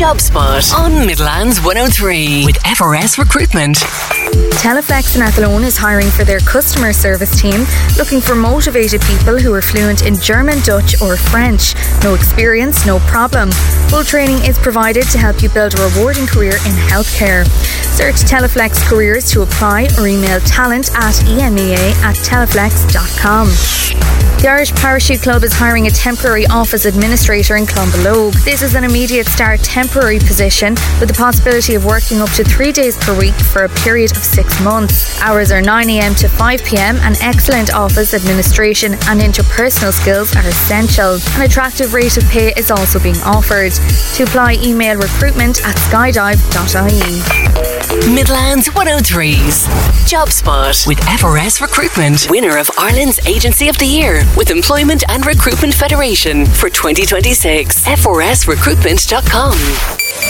JobSpot on Midlands 103 with FRS Recruitment. Teleflex in Athlone is hiring for their customer service team, looking for motivated people who are fluent in German, Dutch or French. No experience, no problem. Full training is provided to help you build a rewarding career in healthcare. Search Teleflex Careers to apply or email talent@emea@teleflex.com. The Irish Parachute Club is hiring a temporary office administrator in Clonbelogue. This is an immediate start temporary position with the possibility of working up to 3 days per week for a period of 6 months. Hours are 9 a.m. to 5 p.m. and excellent office administration and interpersonal skills are essential. An attractive rate of pay is also being offered. To apply, email recruitment@skydive.ie. Midlands 103's JobSpot with FRS Recruitment, winner of Ireland's Agency of the Year with Employment and Recruitment Federation for 2026. FRSrecruitment.com.